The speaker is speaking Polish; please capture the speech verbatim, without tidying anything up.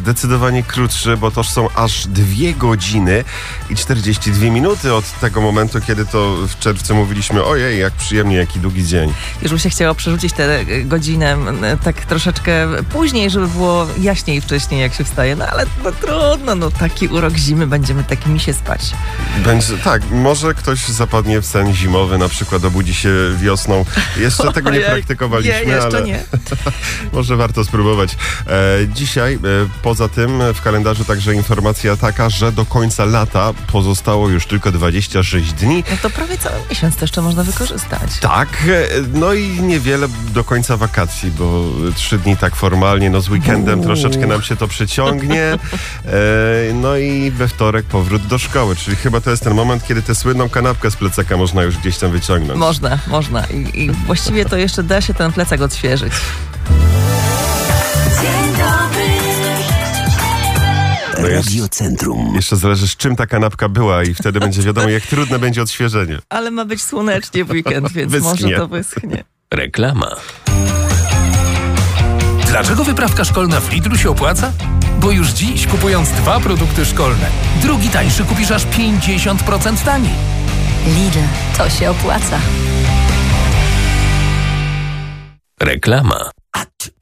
zdecydowanie krótszy, bo to są aż dwie godziny i czterdzieści dwie minuty od tego momentu, kiedy to w czerwcu mówiliśmy, ojej, jak przyjemnie, jaki długi dzień. Już by się chciało przerzucić tę godzinę tak troszeczkę później, żeby było jaśniej wcześniej, jak się wstaje. No ale no trudno, no taki urok zimy, będziemy takimi się spać. Będzie, tak, może ktoś zapadnie w sen zimowy, na przykład obudzi się wiosną. Jeszcze tego nie praktykowaliśmy, nie, jeszcze ale nie. może warto spróbować. E, dzisiaj, e, poza tym w kalendarzu także informacja taka, że do końca lata pozostało już tylko dwadzieścia sześć dni. No to prawie cały miesiąc to jeszcze można wykorzystać. Tak, e, no i niewiele do końca wakacji, bo trzy dni tak formalnie, no z weekendem Uuu. troszeczkę nam się to przyciągnie. E, no i we wtorek powrót do szkoły, czyli chyba to jest ten moment, kiedy tę słynną kanapkę z plecaka można już gdzieś tam wyciągnąć. Można, można. I, i właściwie to jeszcze da się ten plecak odświeżyć. No Radio Centrum. Jeszcze zależy, z czym ta kanapka była i wtedy będzie wiadomo, jak trudne będzie odświeżenie. Ale ma być słonecznie w weekend, więc wyschnie. może to wyschnie. Reklama. Dlaczego wyprawka szkolna w Lidlu się opłaca? Bo już dziś, kupując dwa produkty szkolne, drugi tańszy kupisz aż pięćdziesiąt procent taniej. Lidl, to się opłaca. Reklama.